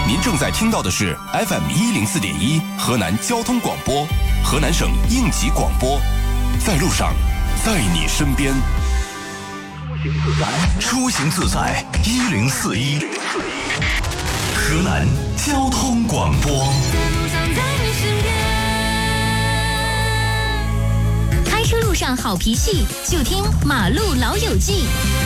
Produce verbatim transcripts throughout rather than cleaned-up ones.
您正在听到的是 F M 一零四点一河南交通广播，河南省应急广播，在路上，在你身边。 出行自在一零四一，河南交通广播。 开车路上好脾气，就听马路老友记。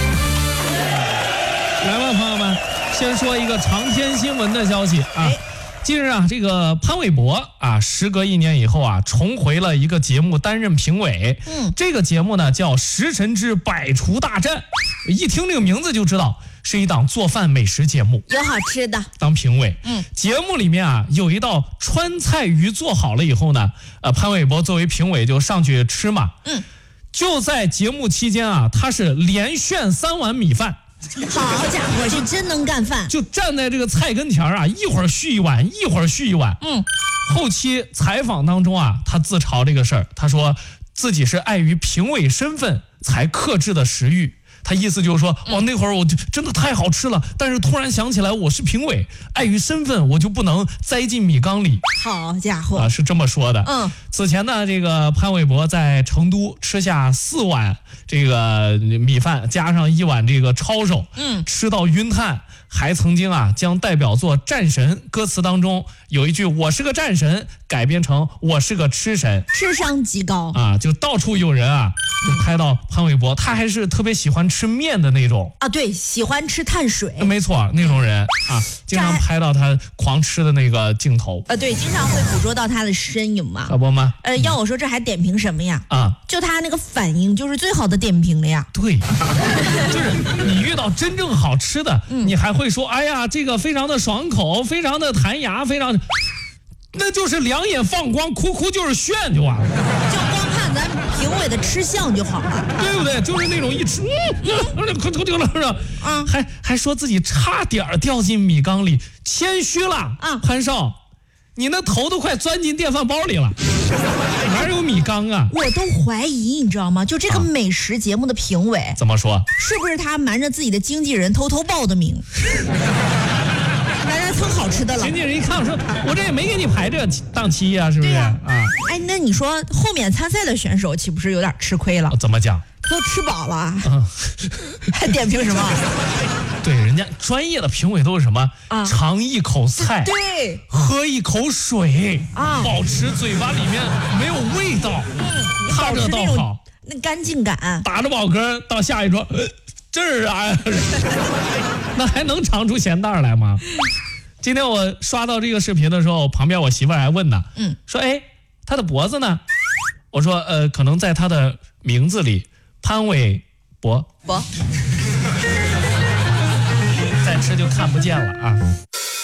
来吧，朋友们，先说一个长天新闻的消息啊。近日啊，这个潘玮柏啊，时隔一年以后啊，重回了一个节目担任评委。嗯，这个节目呢叫《食神之百厨大战》，一听这个名字就知道是一档做饭美食节目， 有好吃的。 当评委， 嗯， 节目里面啊有一道川菜鱼做好了以后呢，呃，潘玮柏作为评委就上去吃嘛。嗯，就在节目期间啊，他是连炫三碗米饭。 好家伙，是真能干饭！ 就站在这个菜跟前啊，一会儿续一碗，一会儿续一碗。嗯，后期采访当中啊，他自嘲这个事儿，他说自己是碍于评委身份才克制的食欲。他意思就是说，哦，那会儿我就真的太好吃了，但是突然想起来我是评委，碍于身份我就不能栽进米缸里。 好家伙， 啊，是这么说的。 嗯， 此前呢，这个潘玮柏在成都吃下四碗这个米饭，加上一碗这个抄手，嗯，吃到晕碳。还曾经啊，将代表作《战神》歌词当中有一句"我是个战神"改编成"我是个吃神"， 智商极高啊！就到处有人啊，就拍到潘玮柏，他还是特别喜欢吃面的那种啊，对，喜欢吃碳水， 没错，那种人啊，经常拍到他狂吃的那个镜头啊，对，经常会捕捉到他的身影嘛， 可不吗？ 呃，要我说这还点评什么呀？啊，就他那个反应就是最好的点评了呀。 对，就是你遇到真正好吃的，嗯、你还会说，哎呀，这个非常的爽口，非常的弹牙，非常的，那就是两眼放光，哭哭就是炫就完了。 就光看咱评委的吃相就好了， 对不对？就是那种一吃，嗯，可可了是吧？啊，还还说自己差点掉进米缸里，谦虚了啊，潘少。你那头都快钻进电饭煲里了，哪有米缸啊？ 我都怀疑，你知道吗？就这个美食节目的评委、啊、 怎么说？ 是不是他瞒着自己的经纪人偷偷报的名？来来蹭好吃的了。 经纪人一看说：“我这也没给你排这个档期呀、啊，是不是？”对呀、啊，啊， 哎，那你说后面参赛的选手岂不是有点吃亏了？ 怎么讲？ 都吃饱了，嗯、还点评什么？ 对，人家专业的评委都是什么？啊，尝一口菜， 对， 喝一口水，啊，保持嘴巴里面没有味道。 嗯， 他这倒好， 那干净感。 打着饱嗝到下一桌，呃、这儿啊，那还能尝出咸淡来吗？今天我刷到这个视频的时候，旁边我媳妇儿还问呢，嗯，说哎，他的脖子呢？我说呃，可能在他的名字里，潘玮柏。 柏。 再吃就看不见了啊。